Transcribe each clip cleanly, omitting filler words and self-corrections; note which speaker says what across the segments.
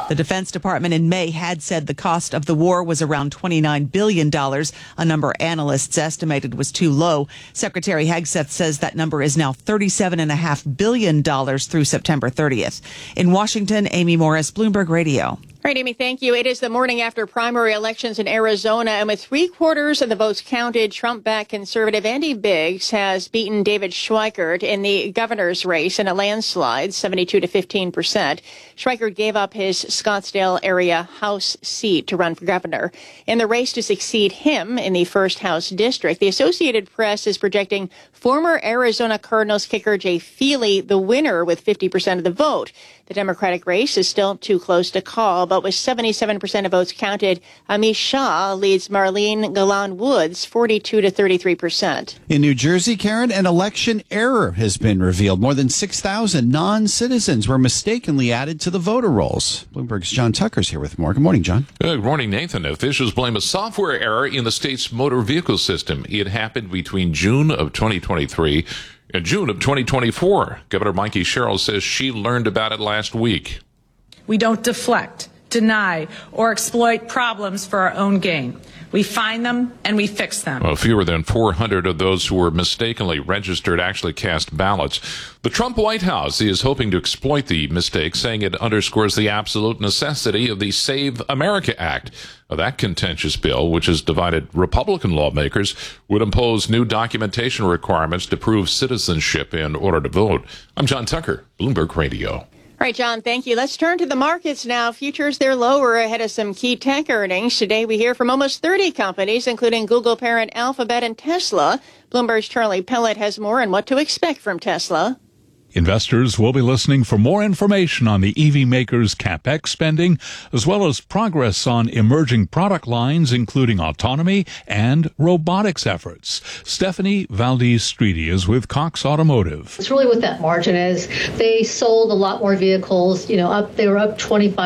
Speaker 1: The Defense Department in May had said the cost of the war was around $29 billion, a number analysts estimated was too low. Secretary Hegseth says that number is now $37.5 billion through September 30th. In Washington, Amy Morris, Bloomberg Radio.
Speaker 2: All right, Amy, thank you. It is the morning after primary elections in Arizona, and with 3/4 of the votes counted, Trump-backed conservative Andy Biggs has beaten David Schweikert in the governor's race in a landslide, 72 to 15%. Schweikert gave up his Scottsdale area House seat to run for governor. In the race to succeed him in the first House district, the Associated Press is projecting former Arizona Cardinals kicker Jay Feely the winner with 50% of the vote. The Democratic race is still too close to call, but with 77% of votes counted, Amish Shah leads Marlene Galan Woods 42 to 33%.
Speaker 3: In New Jersey, Karen, an election error has been revealed. More than 6,000 non-citizens were mistakenly added to the voter rolls. Bloomberg's John Tucker's here with more. Good morning, John.
Speaker 4: Good morning, Nathan. Officials blame a software error in the state's motor vehicle system. It happened between June of 2023 and June of 2024. Governor Mikey Sherrill says she learned about it last week.
Speaker 5: We don't deflect, deny, or exploit problems for our own gain. We find them and we fix them.
Speaker 4: Well, fewer than 400 of those who were mistakenly registered actually cast ballots. The Trump White House is hoping to exploit the mistake, saying it underscores the absolute necessity of the Save America Act. That contentious bill, which has divided Republican lawmakers, would impose new documentation requirements to prove citizenship in order to vote. I'm John Tucker, Bloomberg Radio.
Speaker 2: All right, John, thank you. Let's turn to the markets now. Futures, they're lower ahead of some key tech earnings. Today, we hear from almost 30 companies, including Google parent Alphabet and Tesla. Bloomberg's Charlie Pellet has more on what to expect from Tesla.
Speaker 6: Investors will be listening for more information on the EV maker's CapEx spending, as well as progress on emerging product lines, including autonomy and robotics efforts. Stephanie Valdez-Streety is with Cox Automotive.
Speaker 7: It's really what that margin is. They sold a lot more vehicles, they were up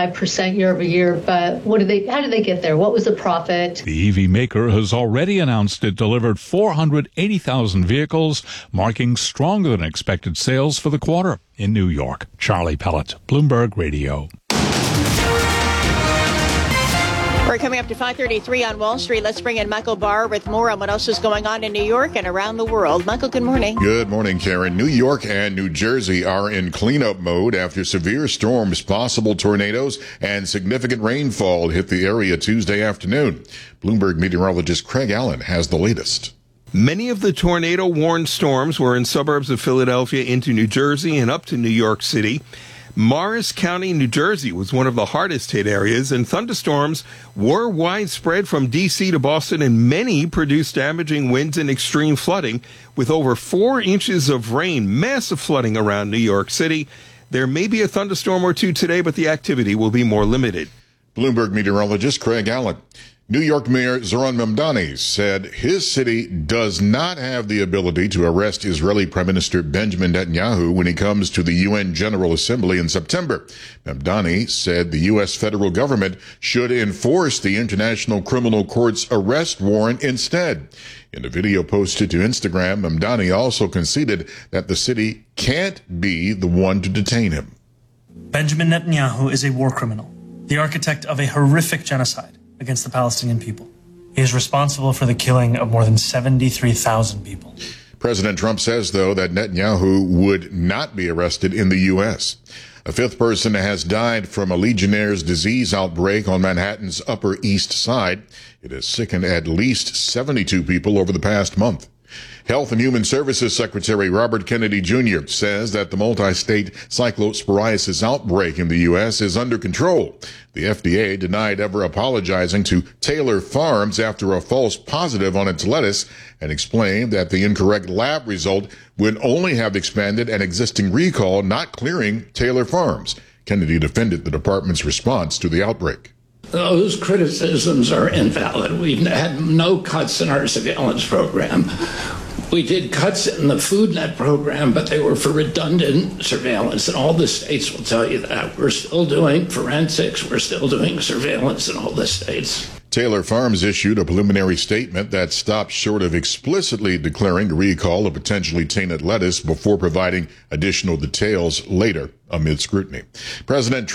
Speaker 7: 25% year over year, but how did they get there? What was the profit?
Speaker 6: The EV maker has already announced it delivered 480,000 vehicles, marking stronger than expected sales for the quarter. In New York, Charlie Pellet, Bloomberg Radio.
Speaker 2: We're coming up to 5:33 on Wall Street. Let's bring in Michael Barr with more on what else is going on in New York and around the world. Michael, good morning.
Speaker 8: Good morning, Karen. New York and New Jersey are in cleanup mode after severe storms, possible tornadoes, and significant rainfall hit the area Tuesday afternoon. Bloomberg meteorologist Craig Allen has the latest.
Speaker 9: Many of the tornado-warned storms were in suburbs of Philadelphia into New Jersey and up to New York City. Morris County, New Jersey was one of the hardest hit areas, and thunderstorms were widespread from D.C. to Boston, and many produced damaging winds and extreme flooding with over 4 inches of rain, massive flooding around New York City. There may be a thunderstorm or two today, but the activity will be more limited.
Speaker 8: Bloomberg meteorologist Craig Allen. New York Mayor Zohran Mamdani said his city does not have the ability to arrest Israeli Prime Minister Benjamin Netanyahu when he comes to the UN General Assembly in September. Mamdani said the U.S. federal government should enforce the International Criminal Court's arrest warrant instead. In a video posted to Instagram, Mamdani also conceded that the city can't be the one to detain him.
Speaker 10: Benjamin Netanyahu is a war criminal, the architect of a horrific genocide against the Palestinian people. He is responsible for the killing of more than 73,000 people.
Speaker 8: President Trump says, though, that Netanyahu would not be arrested in the U.S. A 5th person has died from a Legionnaire's disease outbreak on Manhattan's Upper East Side. It has sickened at least 72 people over the past month. Health and Human Services Secretary Robert Kennedy Jr. says that the multi-state cyclosporiasis outbreak in the U.S. is under control. The FDA denied ever apologizing to Taylor Farms after a false positive on its lettuce and explained that the incorrect lab result would only have expanded an existing recall, not clearing Taylor Farms. Kennedy defended the department's response to the outbreak.
Speaker 11: Those criticisms are invalid. We've had no cuts in our surveillance program. We did cuts in the FoodNet program, but they were for redundant surveillance, and all the states will tell you that. We're still doing forensics. We're still doing surveillance in all the states.
Speaker 8: Taylor Farms issued a preliminary statement that stopped short of explicitly declaring a recall of potentially tainted lettuce before providing additional details later amid scrutiny. President